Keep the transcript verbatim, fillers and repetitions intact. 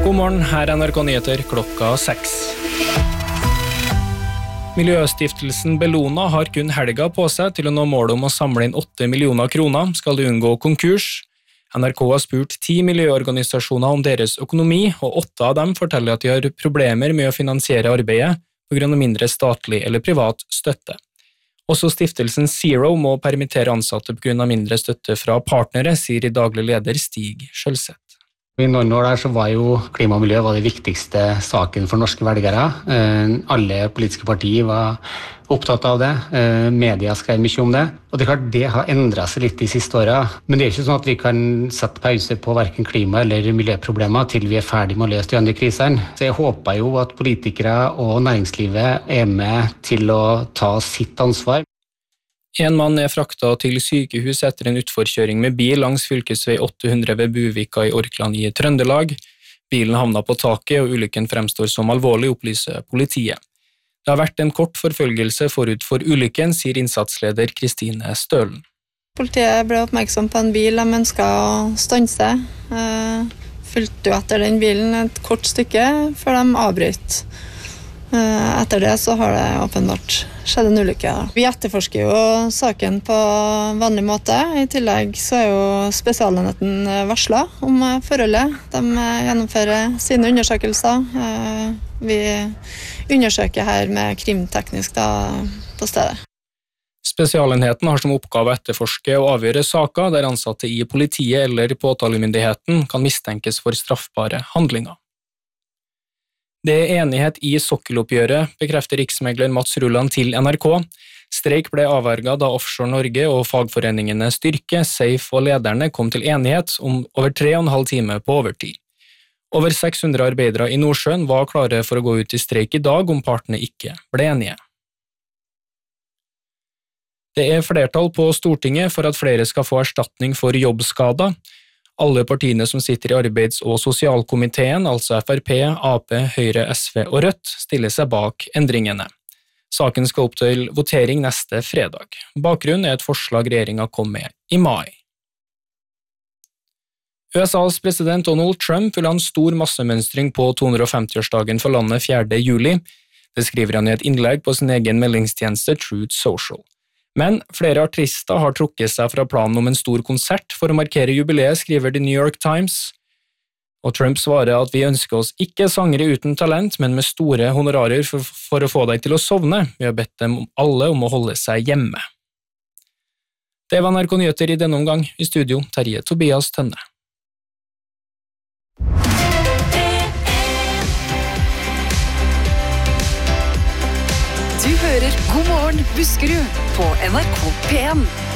God morgen, her er N R K Nyheter klokka seks. Miljøstiftelsen Bellona har kun helga på seg til å nå målet om å samle inn åtte millioner kroner, skal de unngå konkurs. N R K har spurt ti miljøorganisasjoner om deres økonomi, og åtte av dem forteller at de har problemer med å finansiere arbeidet på grunn av mindre statlig eller privat støtte. Også stiftelsen Zero må permittere ansatte på grunn av mindre støtte fra partnere, sier i daglig leder Stig Skjølseth. I noen år der så var jo klima og miljø var det viktigste saken for norske velgere. Alle politiske partier var opptatt av det. Media skrev mye om det. Og det er klart det har endret seg litt de siste årene. Men det er ikke sånn at vi kan sette pause på hverken klima- eller miljøproblemer til vi er ferdig med å løse de andre krisene. Så jeg håper jo at politikere og næringslivet er med til å ta sitt ansvar. En mann er fraktet til sykehus etter en utforkjøring med bil langs fylkesvei åtte hundre ved Buvika i Orkland i Trøndelag. Bilen havnet på taket, og ulykken fremstår som alvorlig, opplyser politiet. Det har vært en kort forfølgelse forut for ulykken, sier innsatsleder Kristine Stølen. Politiet ble oppmerksom på en bil de ønsket å stanse. Fulgte jo etter den bilen et kort stykke før de avbrøt. Etter det så har det åpenbart skjedd en ulykke. Vi etterforsker jo saken på vanlig måte. I tillegg så er jo spesialenheten varslet om forholdet. De gjennomfører sine undersøkelser. Vi undersøker her med krimteknisk da, på stedet. Spesialenheten har som oppgave å etterforske og avgjøre saker der ansatte i politiet eller påtalemyndigheten kan mistenkes for straffbare handlinger. Det er enighet i sokkeloppgjøret, bekrefter riksmegler Mats Rulland til N R K. Streik ble avverget da Offshore Norge og fagforeningene Styrke, Safe og lederne kom til enighet om over tre og en halv time på overtid. Over seks hundre arbeidere i Nordsjøen var klare for å gå ut i streik i dag om partene ikke ble enige. Det er flertall på Stortinget for at flere skal få erstatning for jobbskader. Alle partiene som sitter i arbeids- og sosialkomiteen, altså F R P, A P, Høyre, S V og Rødt, stiller seg bak endringene. Saken skal opp til votering neste fredag. Bakgrunnen er et forslag regjeringen kom med i mai. U S A's president Donald Trump vil ha en stor massemønstring på to hundre og femti-årsdagen for landet fjerde juli. Det skriver han i et innlegg på sin egen meldingstjeneste Truth Social. Men flere artister har trukket seg fra planen om en stor konsert for å markere jubileet, skriver The New York Times. Og Trump svarer at vi ønsker oss ikke sangere uten talent, men med store honorarer for, for å få deg til å sovne. Vi har bedt dem alle om å holde seg hjemme. Det var N R K Nyheter i denne omgang. I studio, Terje Tobias Tønne. Du hører God morgen Buskerud på N R K P en.